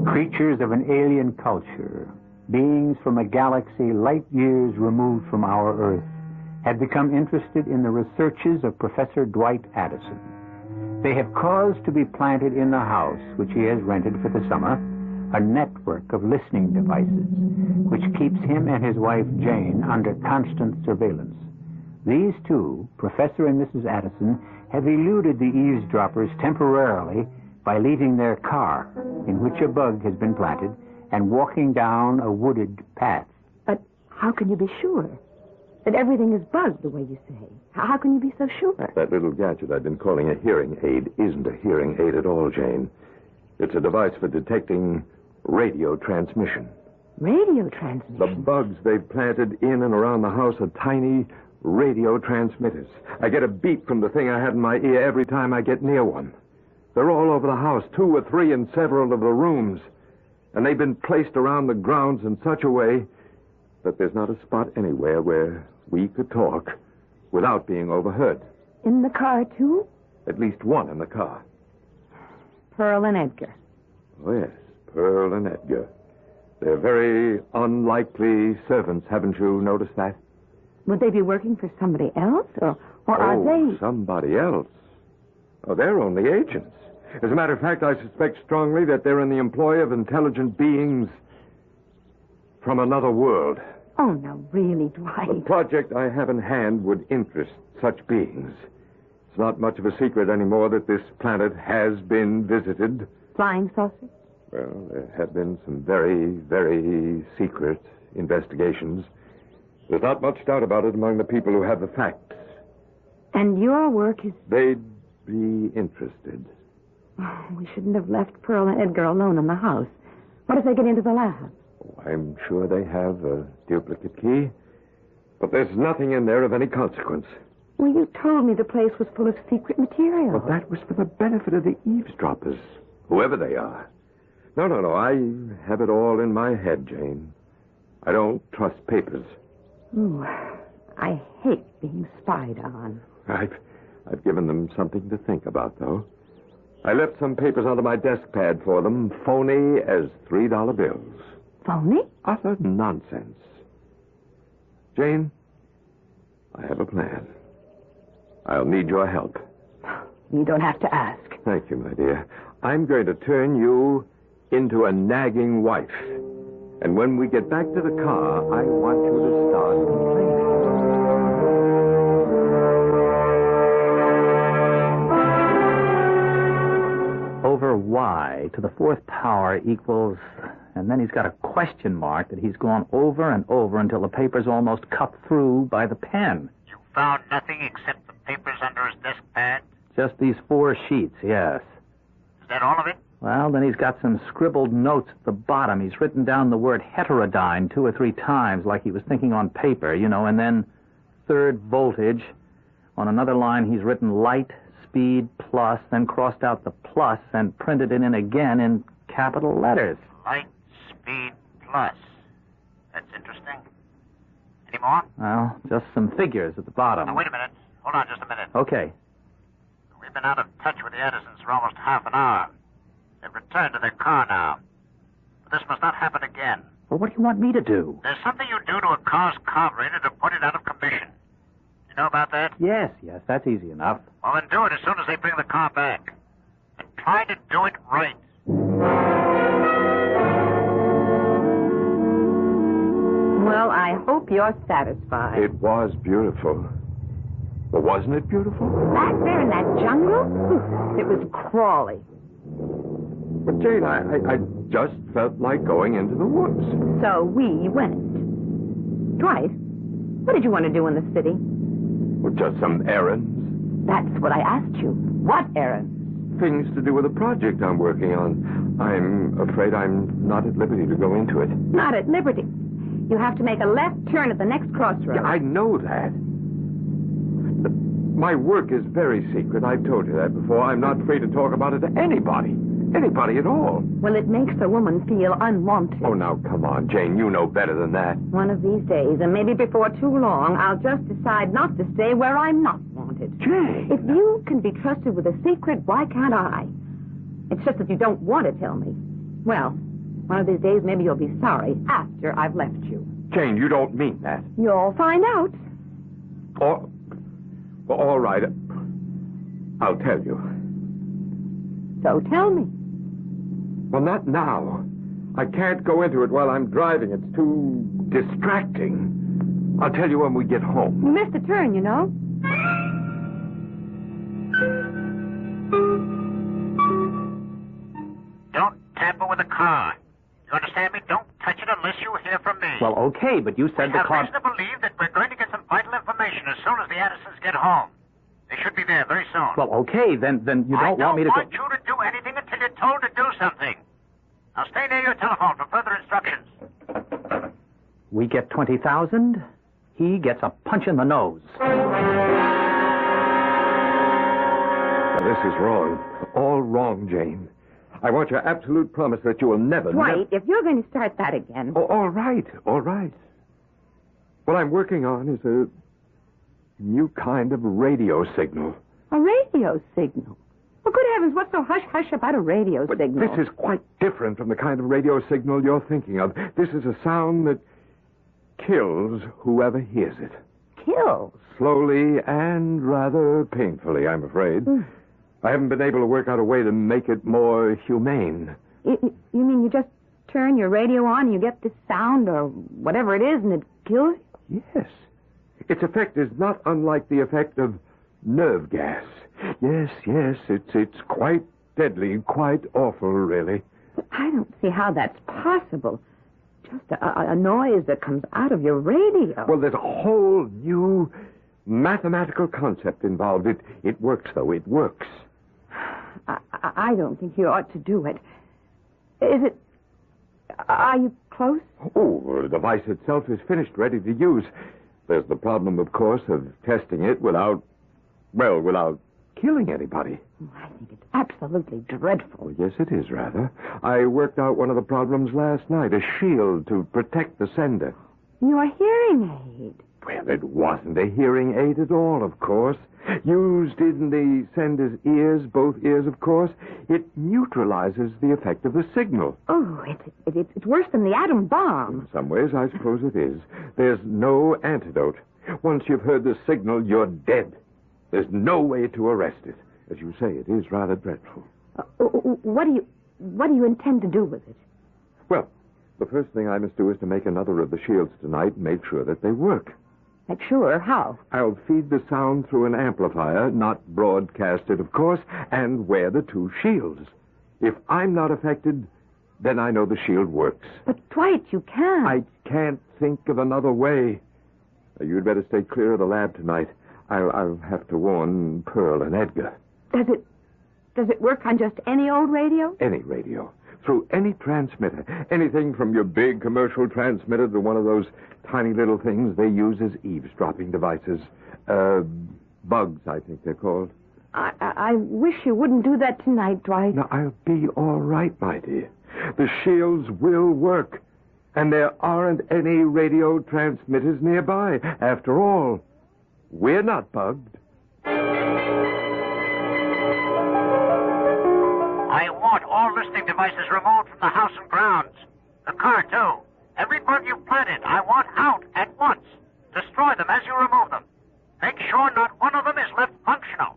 Creatures of an alien culture, beings from a galaxy light years removed from our Earth, had become interested in the researches of Professor Dwight Addison. They have caused to be planted in the house, which he has rented for the summer, a network of listening devices, which keeps him and his wife Jane under constant surveillance. These two, Professor and Mrs. Addison, have eluded the eavesdroppers temporarily by leaving their car, in which a bug has been planted, and walking down a wooded path. But how can you be sure that everything is bugged the way you say? How can you be so sure? That little gadget I've been calling a hearing aid isn't a hearing aid at all, Jane. It's a device for detecting radio transmission. Radio transmission? The bugs they've planted in and around the house are tiny radio transmitters. I get a beep from the thing I had in my ear every time I get near one. They're all over the house, 2 or 3 in several of the rooms. And they've been placed around the grounds in such a way that there's not a spot anywhere where we could talk without being overheard. In the car, too? At least one in the car. Pearl and Edgar. Oh, yes, Pearl and Edgar. They're very unlikely servants, haven't you noticed that? Would they be working for somebody else, or are they... somebody else? Oh, they're only agents. As a matter of fact, I suspect strongly that they're in the employ of intelligent beings from another world. Oh, no, really, Dwight. The project I have in hand would interest such beings. It's not much of a secret anymore that this planet has been visited. Flying saucers? Well, there have been some very, very secret investigations. There's not much doubt about it among the people who have the facts. And your work is... They'd be interested. Oh, we shouldn't have left Pearl and Edgar alone in the house. What if they get into the lab? Oh, I'm sure they have a duplicate key. But there's nothing in there of any consequence. Well, you told me the place was full of secret material. But that was for the benefit of the eavesdroppers, whoever they are. No. I have it all in my head, Jane. I don't trust papers. Ooh, I hate being spied on. I've given them something to think about, though. I left some papers under my desk pad for them, phony as $3 bills. Phony? Utter nonsense. Jane, I have a plan. I'll need your help. You don't have to ask. Thank you, my dear. I'm going to turn you into a nagging wife. And when we get back to the car, I want you to start complaining. Over y to the 4th power equals... And then he's got a question mark that he's gone over and over until the paper's almost cut through by the pen. You found nothing except the papers under his desk pad? Just these 4 sheets, yes. Is that all of it? Well, then he's got some scribbled notes at the bottom. He's written down the word heterodyne 2 or 3 times like he was thinking on paper, and then 3rd voltage. On another line, he's written light, speed, plus, then crossed out the plus and printed it in again in capital letters. Light, speed, plus. That's interesting. Any more? Well, just some figures at the bottom. Now, wait a minute. Hold on just a minute. Okay. We've been out of touch with the Addisons for almost half an hour. They've returned to their car now. But this must not happen again. Well, what do you want me to do? There's something you do to a car's carburetor to put it out of commission. You know about that? Yes, that's easy enough. Well, then do it as soon as they bring the car back. And try to do it right. Well, I hope you're satisfied. It was beautiful. Well, wasn't it beautiful? Back there in that jungle? It was crawly. But, Jane, I just felt like going into the woods. So we went. Dwight, what did you want to do in the city? Well, just some errands. That's what I asked you. What errands? Things to do with a project I'm working on. I'm afraid I'm not at liberty to go into it. Not at liberty. You have to make a left turn at the next crossroads. Yeah, I know that. But my work is very secret. I've told you that before. I'm not free to talk about it to anybody. Anybody at all. Well, it makes a woman feel unwanted. Oh, now, come on, Jane. You know better than that. One of these days, and maybe before too long, I'll just decide not to stay where I'm not wanted. Jane! If you can be trusted with a secret, why can't I? It's just that you don't want to tell me. Well, One of these days, maybe you'll be sorry after I've left you. Jane, you don't mean that. You'll find out. Well, all right. I'll tell you. So tell me. Well, not now. I can't go into it while I'm driving. It's too distracting. I'll tell you when we get home. You missed a turn, you know. Don't tamper with the car. You understand me? Don't touch it unless you hear from me. Well, okay, but you said we the have car... reason to believe that we're going to get some vital information as soon as the Addisons get home. They should be there very soon. Well, okay, then you don't want me to... I don't want you to do anything until you're told to do something. Now stay near your telephone for further instructions. We get 20,000. He gets a punch in the nose. Now, this is wrong. All wrong, Jane. I want your absolute promise that you will never... Dwight, if you're going to start that again... Oh, all right. What I'm working on is a new kind of radio signal. A radio signal? Well, good heavens, what's so hush-hush about a radio But signal? this is quite different from the kind of radio signal you're thinking of. This is a sound that kills whoever hears it. Kills? Slowly and rather painfully, I'm afraid. I haven't been able to work out a way to make it more humane. You mean you just turn your radio on and you get this sound or whatever it is and it kills you? Yes. Its effect is not unlike the effect of nerve gas. Yes, it's quite deadly, quite awful, really. But I don't see how that's possible. Just a noise that comes out of your radio. Well, there's a whole new mathematical concept involved. It works, though. It works. I don't think you ought to do it. Is it... Are you close? Oh, the device itself is finished, ready to use. There's the problem, of course, of testing it without killing anybody. I think it's absolutely dreadful. Oh, yes, it is, rather. I worked out one of the problems last night, a shield to protect the sender. Your hearing aid. Well, it wasn't a hearing aid at all, of course. Used in the sender's ears, both ears, of course, it neutralizes the effect of the signal. Oh, it's worse than the atom bomb. In some ways, I suppose it is. There's no antidote. Once you've heard the signal, you're dead. There's no way to arrest it. As you say, it is rather dreadful. What do you intend to do with it? Well, the first thing I must do is to make another of the shields tonight and make sure that they work. Make sure? How? I'll feed the sound through an amplifier, not broadcast it, of course, and wear the two shields. If I'm not affected, then I know the shield works. But, Dwight, you can't. I can't think of another way. You'd better stay clear of the lab tonight. I'll have to warn Pearl and Edgar. Does it work on just any old radio? Any radio. Through any transmitter. Anything from your big commercial transmitter to one of those tiny little things they use as eavesdropping devices. Bugs, I think they're called. I wish you wouldn't do that tonight, Dwight. Now, I'll be all right, my dear. The shields will work. And there aren't any radio transmitters nearby. After all, we're not bugged. I want all listening devices removed from the house and grounds. The car, too. Every bug you've planted, I want out at once. Destroy them as you remove them. Make sure not one of them is left functional.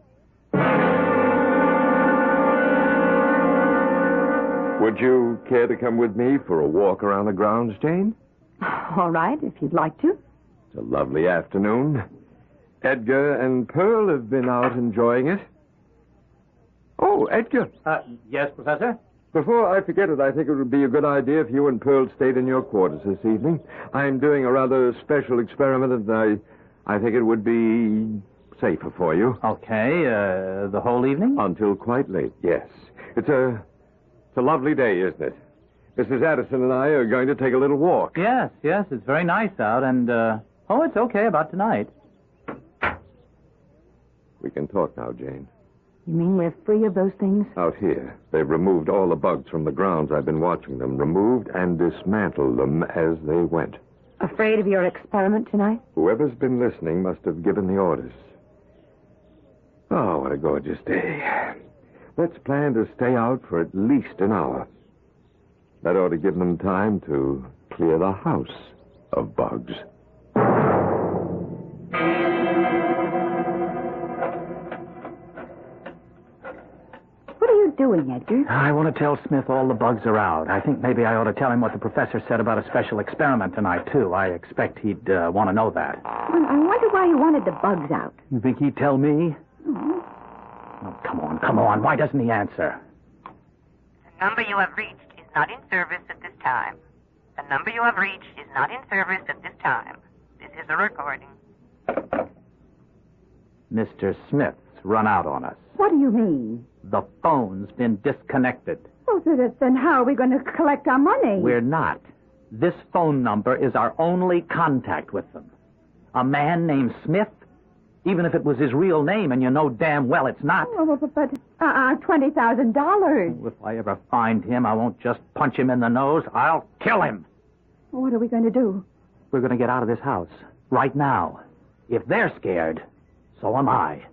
Would you care to come with me for a walk around the grounds, Jane? All right, if you'd like to. It's a lovely afternoon. Edgar and Pearl have been out enjoying it. Oh, Edgar. Yes, Professor? Before I forget it, I think it would be a good idea if you and Pearl stayed in your quarters this evening. I'm doing a rather special experiment, and I think it would be safer for you. Okay, the whole evening? Until quite late, yes. It's a lovely day, isn't it? Mrs. Addison and I are going to take a little walk. Yes, it's very nice out, and, it's okay about tonight. We can talk now, Jane. You mean we're free of those things? Out here, they've removed all the bugs from the grounds. I've been watching them, removed and dismantled them as they went. Afraid of your experiment tonight? Whoever's been listening must have given the orders. Oh, what a gorgeous day. Let's plan to stay out for at least an hour. That ought to give them time to clear the house of bugs. What are you doing, Edgar? I want to tell Smith all the bugs are out. I think maybe I ought to tell him what the professor said about a special experiment tonight, too. I expect he'd want to know that. Well, I wonder why you wanted the bugs out. You think he'd tell me? Mm-hmm. Oh, come on. Why doesn't he answer? The number you have reached is not in service at this time. The number you have reached is not in service at this time. This is a recording. Mr. Smith's run out on us. What do you mean? The phone's been disconnected. Oh, then how are we going to collect our money? We're not. This phone number is our only contact with them. A man named Smith? Even if it was his real name, and you know damn well it's not. Oh, but $20,000. If I ever find him, I won't just punch him in the nose. I'll kill him. What are we going to do? We're going to get out of this house. Right now. If they're scared, so am I.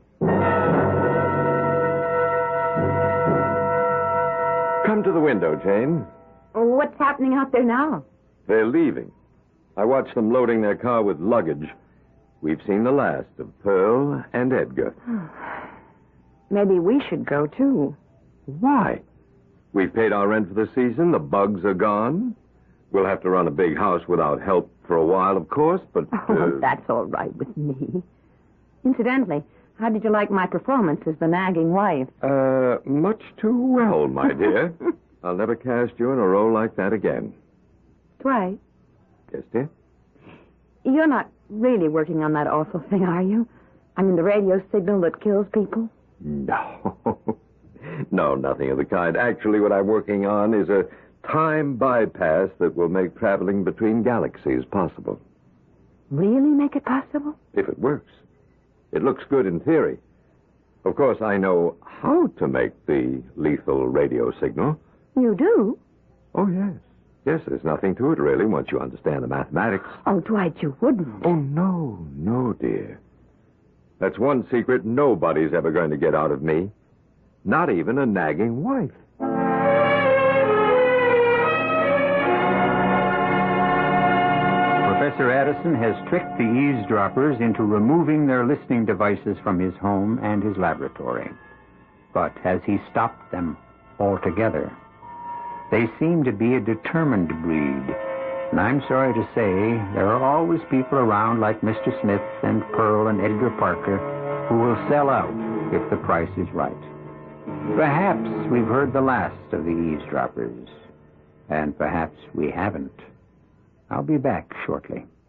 Come to the window, Jane. What's happening out there now? They're leaving. I watched them loading their car with luggage. We've seen the last of Pearl and Edgar. Maybe we should go, too. Why? We've paid our rent for the season. The bugs are gone. We'll have to run a big house without help for a while, of course, but... Oh, that's all right with me. Incidentally, how did you like my performance as the nagging wife? Much too well, my dear. I'll never cast you in a role like that again. Dwight, Yes, dear? you're not really working on that awful thing, are you? I mean, the radio signal that kills people? No. No, nothing of the kind. Actually, what I'm working on is a time bypass that will make traveling between galaxies possible. Really make it possible? If it works. It looks good in theory. Of course, I know how to make the lethal radio signal. You do? Oh, yes. Yes, there's nothing to it, really, once you understand the mathematics. Oh, Dwight, you wouldn't. Oh, no, dear. That's one secret nobody's ever going to get out of me. Not even a nagging wife. Professor Addison has tricked the eavesdroppers into removing their listening devices from his home and his laboratory. But has he stopped them altogether? They seem to be a determined breed. And I'm sorry to say, there are always people around like Mr. Smith and Pearl and Edgar Parker who will sell out if the price is right. Perhaps we've heard the last of the eavesdroppers. And perhaps we haven't. I'll be back shortly.